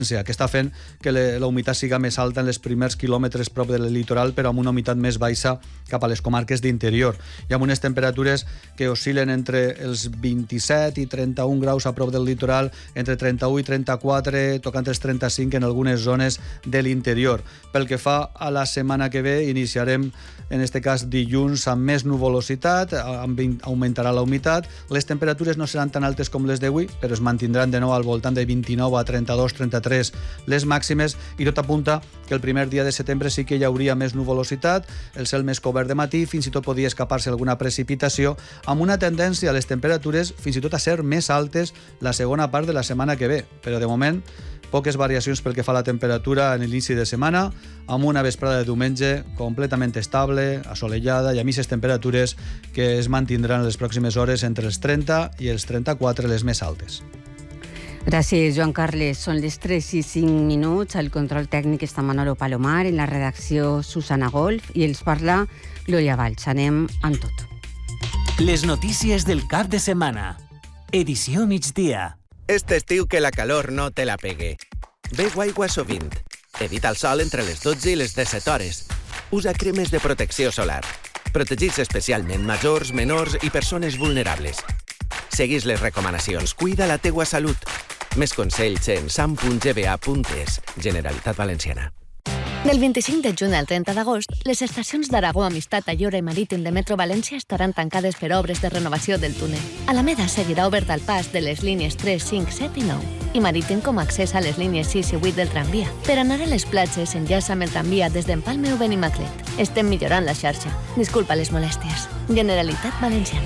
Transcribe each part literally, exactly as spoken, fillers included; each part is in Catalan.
que està fent que la humitat siga més alta en els primers quilòmetres prop del litoral, però amb una humitat més baixa cap a les comarques d'interior. I amb unes temperatures que oscil·len entre els vint-i-set i trenta-un graus a prop del litoral, entre trenta-u i trenta-quatre, tocant els trenta-cinc en algunes zones de l'interior. Pel que fa a la setmana que ve, iniciarem, en aquest cas dilluns, amb més nuvolositat, augmentarà la humitat. Les temperatures no seran tan altes com les d'avui, però es mantindran de nou al voltant de vint-i-nou a trenta-dos trenta-tres les màximes, i tot apunta que el primer dia de setembre sí que hi hauria més nuvolositat, el cel més cobert de matí, fins i tot podria escapar-se alguna precipitació, amb una tendència a les temperatures fins i tot a ser més altes la segona part de la setmana que ve. Però de moment, poques variacions pel que fa a la temperatura en l'inici de setmana, amb una vesprada de diumenge completament estable, assolellada, i a misses temperatures que es mantindran les pròximes hores entre els trenta i els trenta-quatre, les més altes. Gràcies, Joan Carles. Són les tres i cinc minuts. Al control tècnic està Manolo Palomar, en la redacció Susana Golf, i els parla Glòria Valls. Anem amb tot. Les notícies del cap de setmana. Edició migdia. Este estiu que la calor no te la pegue. Beu aigua sovint. Evita el sol entre les dotze i les disset hores. Usa cremes de protecció solar. Protegits especialment majors, menors i persones vulnerables. Seguís les recomanacions. Cuida la teua salut. Més consells en sam punt g b a punt es. Generalitat Valenciana. Del vint-i-cinc de juny al trenta d'agost, les estacions d'Aragó, Amistat, Ayora i Marítim de Metro València estaran tancades per obres de renovació del túnel. Alameda seguirà obert al pas de les línies tres, cinc, set i nou, i Marítim com a accés a les línies sis i vuit del tramvia. Per anar a les platges, enllaça amb el tramvia des d'Empalme o Benimaclet. Estem millorant la xarxa. Disculpa les molèsties. Generalitat Valenciana.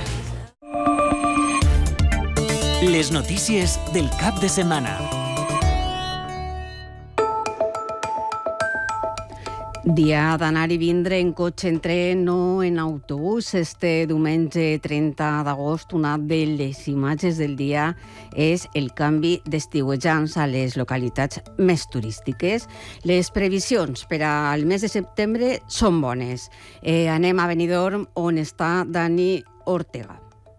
Les notícies del cap de setmana. Dia d'anar i vindre en cotxe en tren, no en autobús. Este diumenge trenta d'agost, una de les imatges del dia és el canvi d'estiuejants a les localitats més turístiques. Les previsions per al mes de setembre són bones. Eh, anem a Benidorm, on està Dani Ortega.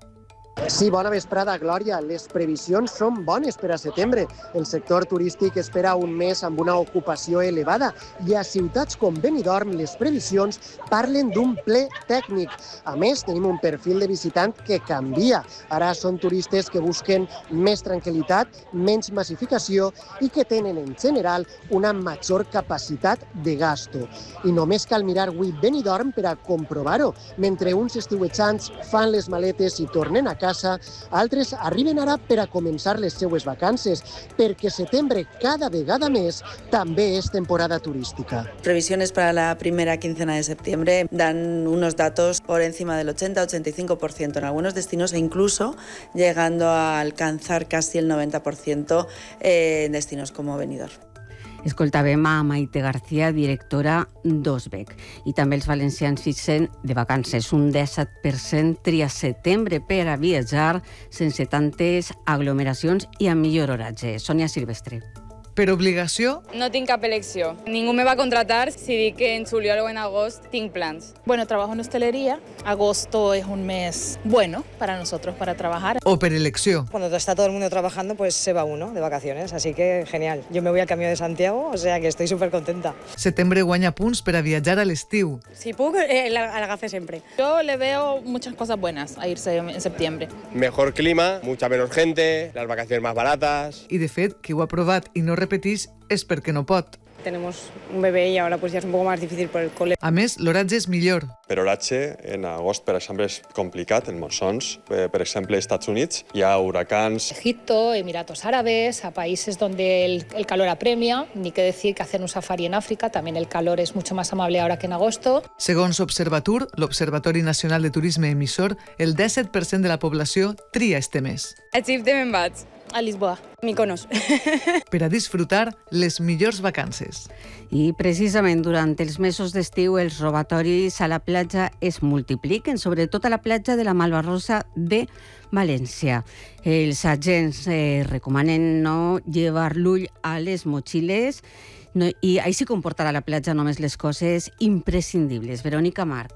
Sí, bona vesprada, Glòria. Les previsions són bones per a setembre. El sector turístic espera un mes amb una ocupació elevada i a ciutats com Benidorm les previsions parlen d'un ple tècnic. A més, tenim un perfil de visitant que canvia. Ara són turistes que busquen més tranquil·litat, menys massificació i que tenen, en general, una major capacitat de gasto. I només cal mirar avui Benidorm per a comprovar-ho. Mentre uns estiuejants fan les maletes i tornen a casa, casa, altres arriben ara per a començar les seues vacances, perquè setembre cada vegada més també es temporada turística. Previsiones para la primera quincena de septiembre dan unos datos por encima del ochenta a ochenta y cinco por ciento en algunos destinos e incluso llegando a alcanzar casi el noventa por ciento en destinos como Benidorm. Escoltàvem a Maite García, directora d'Osbec. I també els valencians fixen de vacances. Un disset per cent tria setembre per a viatjar sense tantes aglomeracions i amb millor horatge. Sònia Silvestre. Per obligació? No tinc cap elecció. Ningú me va a contratar si dic que en juliol o en agost tinc plans. Bueno, trabajo en hostelería. Agosto es un mes bueno para nosotros para trabajar. O per elecció. Cuando está todo el mundo trabajando, pues se va uno de vacaciones, así que genial. Yo me voy al Camino de Santiago, o sea que estoy súper contenta. Setembre guanya punts per a viatjar a l'estiu. Si puc, eh, l'agafe sempre. Yo le veo muchas cosas buenas a irse en septiembre. Mejor clima, mucha menos gente, las vacaciones más baratas. I de fet, qui ho ha provat i no repetís és perquè no pot. Tenemos un bebé y ahora pues ya es un poco más difícil por el cole. A més, l'horatge és millor. Per horatge, en agost, per exemple, és complicat, en monsons. Per exemple, als Estats Units hi ha huracans. Egipto, Emiratos Árabes, a países donde el, el calor apremia, ni que decir que hacer un safari en África, también el calor es mucho más amable ahora que en agosto. Segons Observatur, l'Observatori Nacional de Turisme Emissor, el disset per cent de la població tria este mes. A Egipte me'n vaig. A Lisboa, Mykonos. Per a disfrutar les millors vacances. I precisament durant els mesos d'estiu els robatoris a la platja es multipliquen, sobretot a la platja de la Malvarrosa de València. Els agents eh, recomanen no llevar l'ull a les motxilles no, i així comportar a la platja només les coses imprescindibles. Verònica Marc.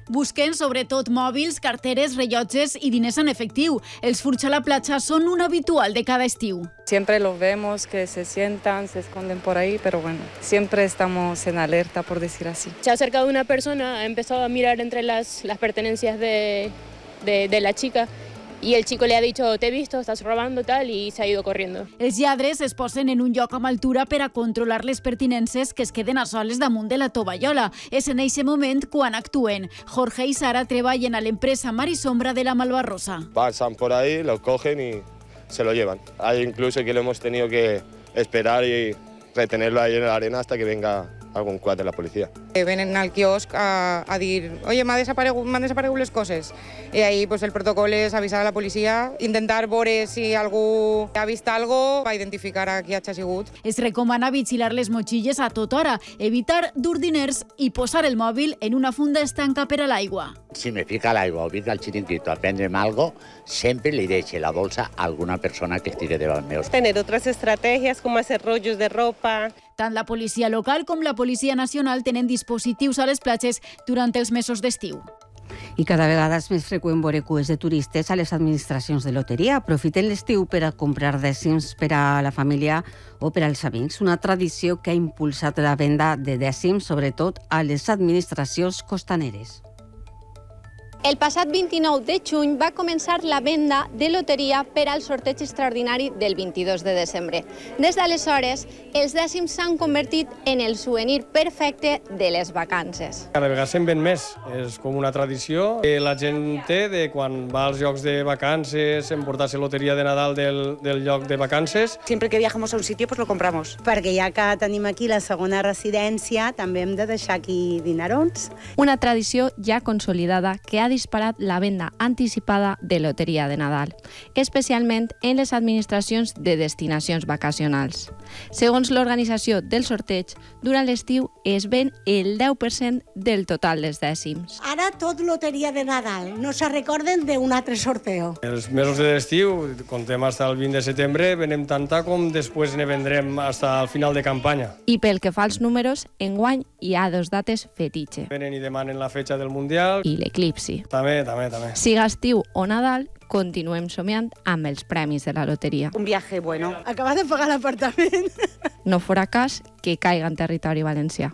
Busquen sobretot mòbils, carteres, rellotges i diners en efectiu. Els furts a la platja són un habitual de cada estiu. Siempre los vemos que se sientan, se esconden por ahí, pero bueno, siempre estamos en alerta, por decir así. Se ha acercado una persona, ha empezado a mirar entre las, las pertenencias de, de, de la chica y el chico le ha dicho, te he visto, estás robando, tal, y se ha ido corriendo. Els lladres es posen en un lloc amb altura per a controlar les pertinences que es queden a soles damunt de la tovallola. És en aquest moment quan actuen. Jorge i Sara treballen a l'empresa Mar y Sombra de la Malvarrosa. Pasan por ahí, lo cogen y se lo llevan. Hay incluso que lo hemos tenido que esperar y retenerlo ahí en la arena hasta que venga algun quad de la policia. Venen al quiosc a, a dir oye, m'han desaparegut, m'han desaparegut les coses. I ahí pues, el protocol és avisar a la policia, intentar veure si algú ha vist algo, va identificar a qui ha sigut. Es recomana vigilar les motxilles a tota hora, evitar dur diners i posar el mòbil en una funda estanca per a l'aigua. Si me fica al aigua o vinc al xiringuito a prendre'm algo, sempre li deixo la bolsa a alguna persona que estigui davant meu. Tener otras estrategias como hacer rollos de ropa. Tant la policia local com la Policia Nacional tenen dispositius a les platges durant els mesos d'estiu. I cada vegada és més freqüent veure cues de turistes a les administracions de loteria. Aprofiten l'estiu per a comprar dècims per a la família o per als amics. Una tradició que ha impulsat la venda de dècims, sobretot a les administracions costaneres. El passat vint-i-nou de juny va començar la venda de loteria per al sorteig extraordinari del vint-i-dos de desembre. Des d'aleshores, els dècims s'han convertit en el souvenir perfecte de les vacances. Cada vegada se'n ven més. És com una tradició que la gent té de quan va als llocs de vacances, emportar-se loteria de Nadal del, del lloc de vacances. Siempre que viajamos a un sitio, pues lo compramos. Perquè ja que tenim aquí la segona residència, també hem de deixar aquí dinerons. Una tradició ja consolidada que ha disparat la venda anticipada de loteria de Nadal, especialment en les administracions de destinacions vacacionals. Segons l'organització del sorteig, durant l'estiu es ven el deu per cent del total dels dècims. Ara tot loteria de Nadal, no se recorden d'un altre sorteo. Els mesos de l'estiu, contem fins al vint de setembre, venem tanta com després ne vendrem fins al final de campanya. I pel que fa als números, enguany hi ha dos dates fetitxe. Venen i demanen la fetxa del Mundial. I l'eclipsi. També, també, també. Siga estiu o Nadal, continuem somiant amb els premis de la loteria. Un viaje bueno. Acabas de pagar l'apartament. No fora cas que caiga en territori valencià.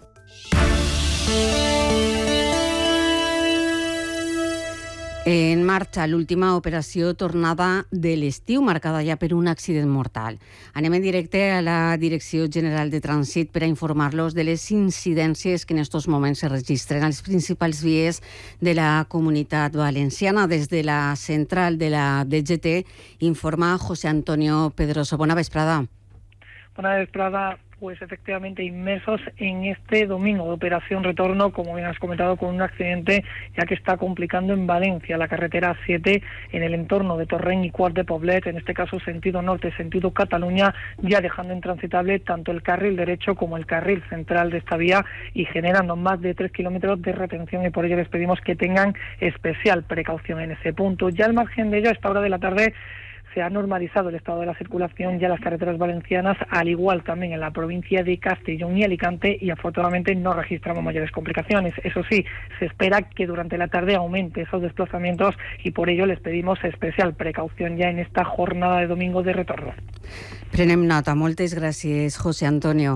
En marxa l'última operació tornada de l'estiu, marcada ja per un accident mortal. Anem en directe a la Direcció General de Trànsit per a informar-los de les incidències que en aquests moments se registren a les principals vies de la Comunitat Valenciana. Des de la central de la D G T informa José Antonio Pedroso. Bona vesprada. Bona vesprada. Pues efectivamente inmersos en este domingo de operación retorno, como bien has comentado, con un accidente ya que está complicando en Valencia la carretera siete en el entorno de Torrent y Quart de Poblet, en este caso sentido norte, sentido Cataluña, ya dejando intransitable tanto el carril derecho como el carril central de esta vía y generando más de tres kilómetros de retención, y por ello les pedimos que tengan especial precaución en ese punto. Ya al margen de ello, a esta hora de la tarde se ha normalizado el estado de la circulación ya en las carreteras valencianas, al igual también en la provincia de Castellón y Alicante, y afortunadamente no registramos mayores complicaciones. Eso sí, se espera que durante la tarde aumente esos desplazamientos y por ello les pedimos especial precaución ya en esta jornada de domingo de retorno. Prenem nota. Moltes gràcies, José Antonio.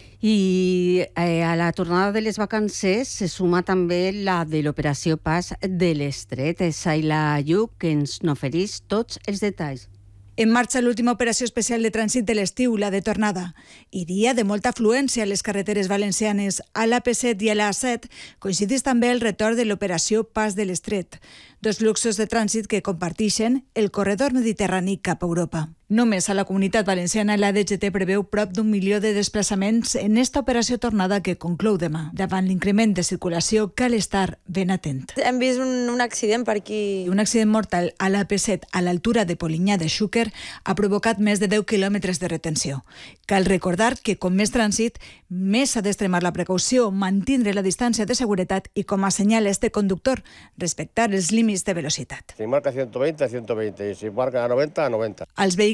I eh, a la tornada de les vacances se suma també la de l'operació Pas de l'Estret. Saila Lluc, que ens n'ofereix tots els detalls. En marxa l'última operació especial de trànsit de l'estiu, la de tornada. I dia de molta afluència a les carreteres valencianes. A l'A P set i a l'A set coincideix també el retorn de l'operació Pas de l'Estret, dos fluxos de trànsit que comparteixen el corredor mediterrani cap a Europa. Només a la Comunitat Valenciana la D G T preveu prop d'un milió de desplaçaments en esta operació tornada que conclou demà. Davant l'increment de circulació cal estar ben atent. Hem vist un, un accident per aquí. Un accident mortal a l'A P set a l'altura de Polinyà de Xúquer ha provocat més de deu quilòmetres de retenció. Cal recordar que com més trànsit, més s'ha d'extremar la precaució, mantindre la distància de seguretat i, com assenyala este conductor, respectar els límits de velocitat. Si marca ciento veinte, ciento veinte, i si marca a noventa, a noventa. Els vehicles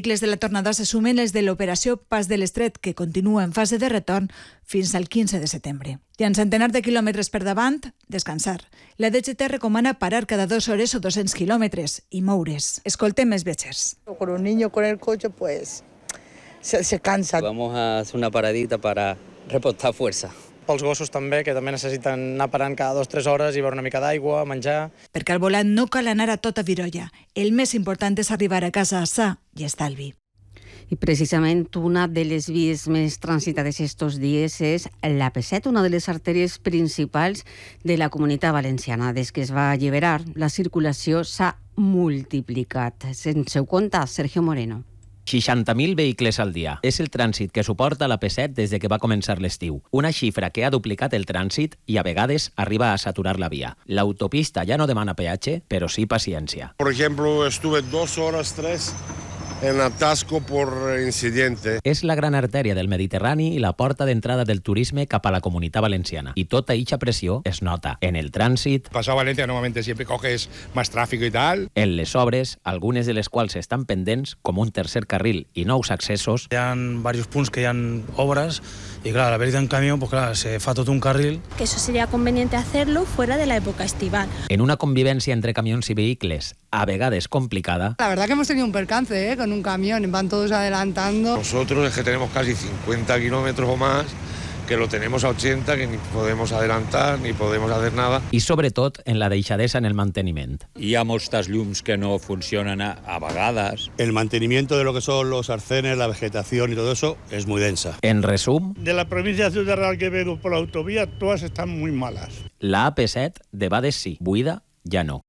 vehicles de la tornada se sumen els de l'operació Pas de l'Estret, que continua en fase de retorn fins al quinze de setembre. I en centenars de quilòmetres per davant, descansar. La D G T recomana parar cada dues hores o dos-cents quilòmetres i moure's. Escoltem els viatgers. Con un niño con el coche, pues se, se cansa. Vamos a hacer una paradita para repostar fuerza. Pels gossos també, que també necessiten anar parant cada dues o tres hores i beure una mica d'aigua, menjar. Perquè al volant no cal anar a tota virolla. El més important és arribar a casa sa i estalvi. I precisament una de les vies més transitades estos dies és la P set, una de les artèries principals de la Comunitat Valenciana. Des que es va alliberar, la circulació s'ha multiplicat. Sense ho compta, Sergio Moreno. seixanta mil vehicles al dia. És el trànsit que suporta la P set des de que va començar l'estiu. Una xifra que ha duplicat el trànsit i a vegades arriba a saturar la via. L'autopista ja no demana peatge, però sí paciència. Por ejemplo, estuve dos horas, tres en atasco por incidente. És la gran artèria del Mediterrani i la porta d'entrada del turisme cap a la Comunitat Valenciana. I tota eixa pressió es nota en el trànsit. Pasado Valencia normalmente siempre coges más tráfico y tal. En les obres, algunes de les quals estan pendents, com un tercer carril i nous accessos. Hi ha diversos punts que hi ha obres y claro, al haber un camión, pues claro, se fa tot un carril. Que eso sería conveniente hacerlo fuera de la época estival. En una convivència entre camions i vehicles, a vegades complicada. La verdad que hemos tenido un percance, ¿eh? Con un camión, van todos adelantando. Nosotros es que tenemos casi cincuenta kilómetros o más, que lo tenemos a ochenta, que ni podemos adelantar ni podemos hacer nada. I sobretot en la deixadesa en el manteniment. Hi ha moltes llums que no funcionen a, a vegades. El mantenimiento de lo que son los arcenes, la vegetación y todo eso es muy densa. En resum, de la provincia de Ciudad Real que veo por la autovía, todas están muy malas. La A P set, de vegades sí, buida, ja no.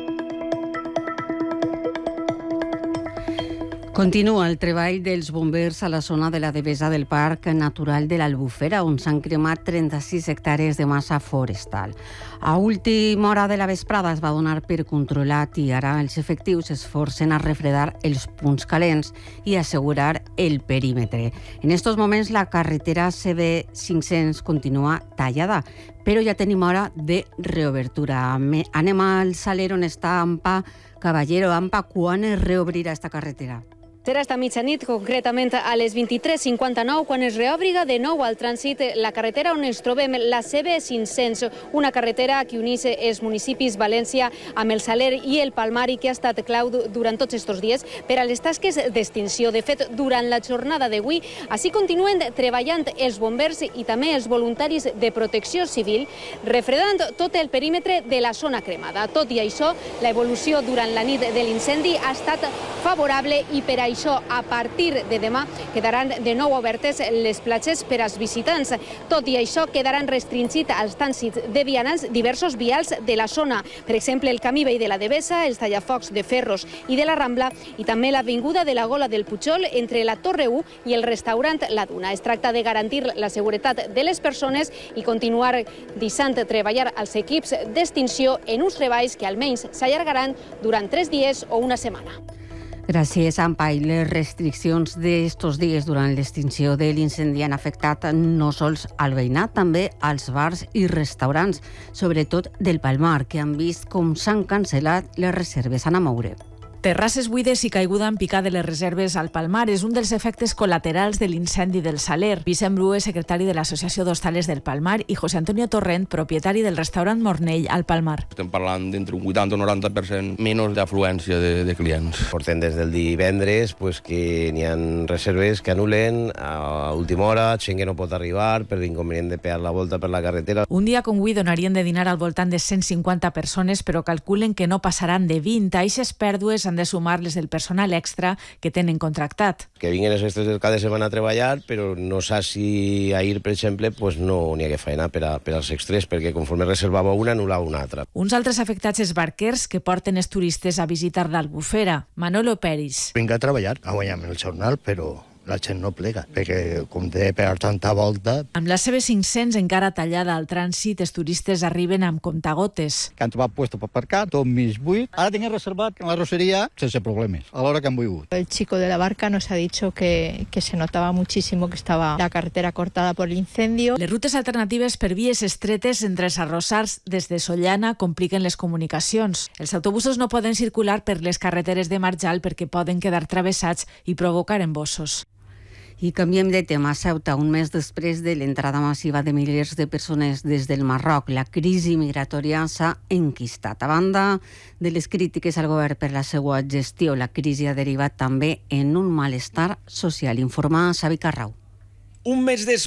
Continua el treball dels bombers a la zona de la Devesa del Parc Natural de l'Albufera, on s'han cremat trenta-sis hectàrees de massa forestal. A última hora de la vesprada es va donar per controlat i ara els efectius s'esforcen a refredar els punts calents i assegurar el perímetre. En estos moments la carretera C B cinc-cents continua tallada, però ja tenim hora de reobertura. Anem al Saler on està Ampa Caballero. Ampa, quan es reobrirà esta carretera? Serà esta mitjanit, concretament a les vint-i-tres cinquanta-nou, quan es reobriga de nou al trànsit la carretera on ens trobem, la C B cinc-cents, una carretera que uneix els municipis València amb el Saler i el Palmar i que ha estat clau durant tots aquests dies per a les tasques d'extinció. De fet, durant la jornada d'avui, així continuen treballant els bombers i també els voluntaris de protecció civil, refredant tot el perímetre de la zona cremada. Tot i això, l'evolució durant la nit de l'incendi ha estat favorable i per a això, a partir de demà, quedaran de nou obertes les platges per als visitants. Tot i això, quedaran restringit als trànsits de vianants diversos vials de la zona. Per exemple, el camí vell de la Devesa, els tallafocs de Ferros i de la Rambla i també l'avinguda de la Gola del Pujol entre la Torre u i el restaurant La Duna. Es tracta de garantir la seguretat de les persones i continuar deixant treballar els equips d'extinció en uns treballs que almenys s'allargaran durant tres dies o una setmana. Gràcies, Ampa. I les restriccions d'estos dies durant l'extinció de l'incendi han afectat no sols al veïnat, també als bars i restaurants, sobretot del Palmar, que han vist com s'han cancel·lat les reserves a Namaure. Terrasses buides i caiguda en picar de les reserves al Palmar és un dels efectes col·laterals de l'incendi del Saler. Vicent Bru és secretari de l'Associació d'Hostales del Palmar i José Antonio Torrent, propietari del restaurant Mornell al Palmar. Estem parlant d'entre un vuitanta o noranta per cent menys d'afluència de, de clients. Portem des del divendres pues, que n'hi ha reserves que anulen a última hora, gent que no pot arribar per l'inconvenient de pegar la volta per la carretera. Un dia com avui donarien de dinar al voltant de cent cinquanta persones, però calculen que no passaran de vint. A aquestes pèrdues han de sumar-les del personal extra que tenen contractat. Que vinguin els extras del cap de setmana a treballar, però no sé si ahir, per exemple, pues no n'hi ha que feina per, a, per als extras, perquè conforme reservava una, anul·lava una altra. Uns altres afectats és barquers que porten els turistes a visitar l'Albufera. Manolo Peris. Vinc a treballar, a guanyar el jornal, però la gent no plega, perquè com té per tanta volta... Amb la C B cinc-cents encara tallada al trànsit, els turistes arriben amb comptagotes. Que han trobat puesto per aparcar, tot mig buit. Ara tinc reservat en la roseria sense problemes, a l'hora que han volgut. El chico de la barca nos ha dicho que, que se notaba muchísimo que estaba la carretera cortada por el incendio. Les rutes alternatives per vies estretes entre els arrossars des de Sollana compliquen les comunicacions. Els autobusos no poden circular per les carreteres de Marjal perquè poden quedar travessats i provocar embossos. I canviem de tema. Ceuta, un mes després de l'entrada massiva de milers de persones des del Marroc, la crisi migratòria s'ha enquistat. A banda de les crítiques al govern per la seva gestió, la crisi ha derivat també en un malestar social. Informa Xavi Carrau. Un mes després